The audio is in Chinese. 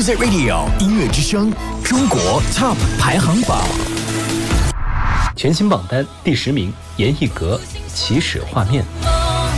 Music Radio 音乐之声中国 Top 排行榜， 全新榜单第10名，严艺格《起始画面》。